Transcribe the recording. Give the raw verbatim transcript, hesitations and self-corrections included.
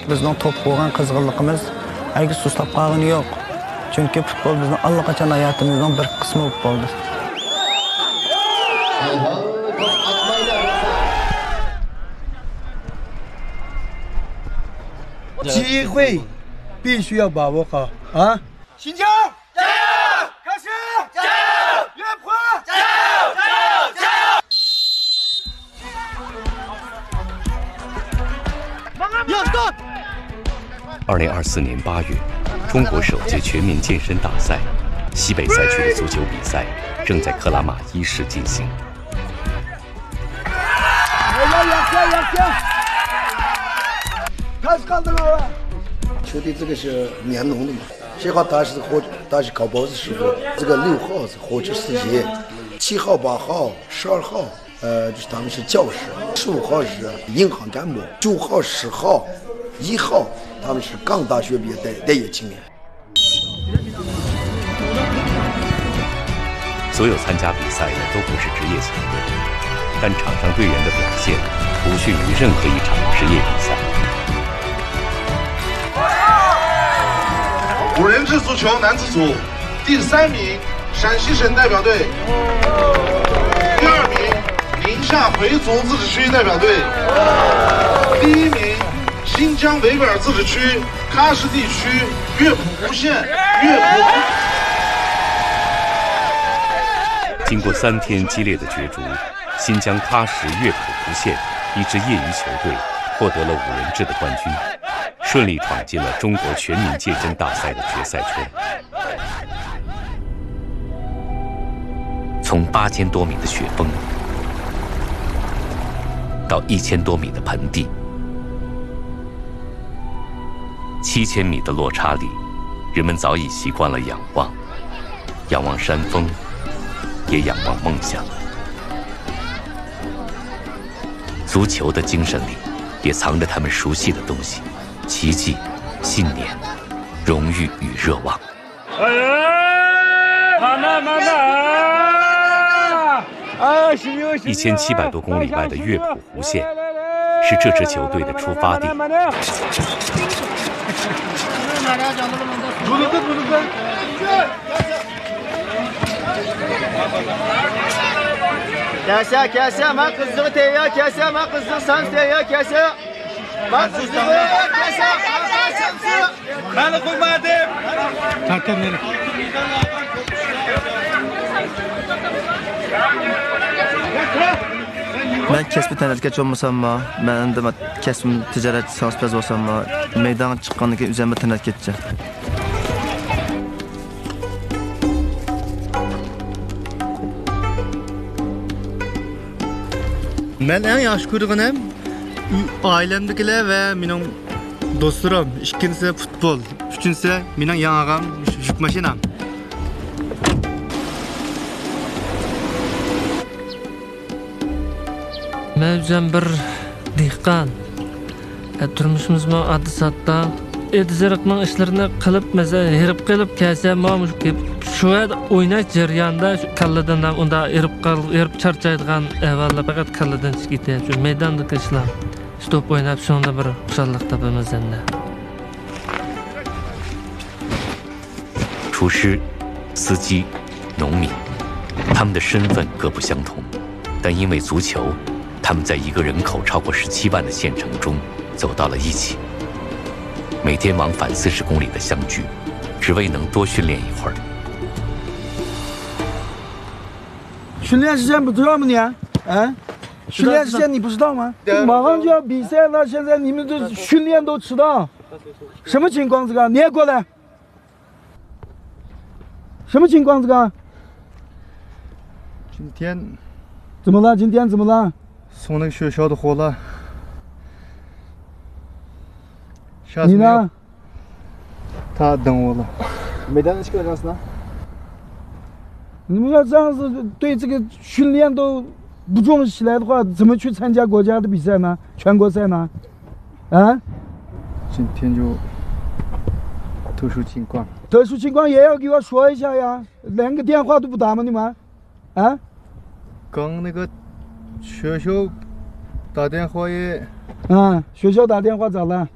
bizning top qo'ygan qizg'inligimiz hargiz sustab qolgani yo'q. Chunki futbol bizning allaqachon hayotimizning bir qismi bo'lib qoldi. 机会必须要把握好啊！新疆加油！开始加油！岳坡加油！加油！加油！要动！ 二零二四年八月，中国首届全民健身大赛西北赛区的足球比赛正在克拉玛依市进行。 开始看这个，球队这个是联农的嘛，这号他是火，他是烤包子师傅，这个六号是火车司机，七号、八号、十二号，呃，就是他们是教师，十五号是银行干部，九号、十号、一号他们是刚大学毕业待待业青年。 所有参加比赛的都不是职业球队，但场上队员的表现不逊于任何一场职业比赛。 五人制足球男子组第三名，陕西省代表队；第二名，宁夏回族自治区代表队；第一名，新疆维吾尔自治区喀什地区乐谱湖县乐谱。 经过三天激烈的角逐，新疆喀什乐谱湖县一支业余球队获得了五人制的冠军。 顺利闯进了中国全民健身大赛的决赛圈。从八千多米的雪峰到一千多米的盆地，七千米的落差里，人们早已习惯了仰望，仰望山峰，也仰望梦想。足球的精神里，也藏着他们熟悉的东西。 奇迹、信念、荣誉与热望。一千七百多公里外的乐谱湖县，是这支球队的出发地。 كاسة كاسة ما قزق تيا كاسة ما قزق سان تيا كاسة ما قزق كاسة مالك المادم تكمل Ben kesbi tanatkachi olmasammi, men endi kasbim tijorat sohasida bo'lsammi, maydonga chiqqandan keyin o'zimni tanatkachi. Men eng yaxshi ko'rganim ailemdekiler ve mening do'stlarim. İkincisi futbol, üçüncüsü mening yang'am yuk mashinam. Men o'zim bir dehqon. Turmushimizmi addi-satda edziriqning ishlarini qilib, mesela herib qilib kelsa, men shu o'ynash jarayonida kalladan ham unda erib qolib, erib charchaydigan avvalda faqat kalladan chiqib ketadi. Shu maydondagi ishlar stop o'ynab shunda bir xushalik topamiz endi. 厨师、司机、农民，他们的身份各不相同，但因为足球，他们在一个人口超过十七万的县城中走到了一起。每天往返四十公里的相聚，只为能多训练一会儿。 训练时间不知道吗你？啊？训练时间你不知道吗？马上就要比赛了，现在你们这训练都迟到，什么情况？这个你也过来。 什么情况？这个？ 今天怎么了？今天怎么了？ 送那个学校的货了。 你呢？ 他等我了。 没带去干啥？你们要这样子对这个训练都不重视起来的话，怎么去参加国家的比赛呢？全国赛呢？啊？ 今天就。 特殊情况， 特殊情况也要给我说一下呀，连个电话都不打吗？你们，啊？ 刚那个学校打电话也， 啊，学校打电话咋了？